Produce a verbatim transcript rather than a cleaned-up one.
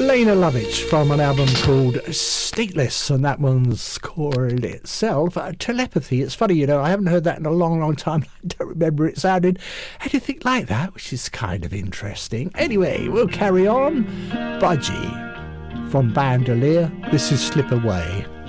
Lena Lovitch from an album called Stateless, and that one's called itself uh, Telepathy. It's funny, you know, I haven't heard that in a long, long time. I don't remember it sounded anything like that, which is kind of interesting. Anyway, we'll carry on. Budgie from Bandolier. This is Slip Away.